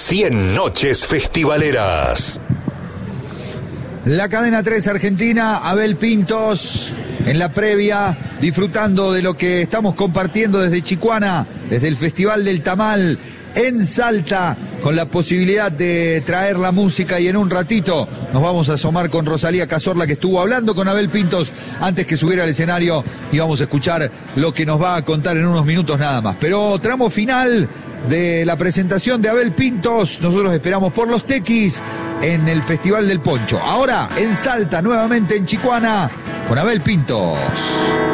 100 noches festivaleras. La cadena 3 Argentina, Abel Pintos en la previa, disfrutando de lo que estamos compartiendo desde Chicuana, desde el Festival del Tamal en Salta, con la posibilidad de traer la música, y en un ratito nos vamos a asomar con Rosalía Cazorla, que estuvo hablando con Abel Pintos antes que subiera al escenario, y vamos a escuchar lo que nos va a contar en unos minutos nada más. Pero tramo final de la presentación de Abel Pintos, nosotros esperamos por los Tequis en el Festival del Poncho. Ahora en Salta, nuevamente en Chicuana, con Abel Pintos.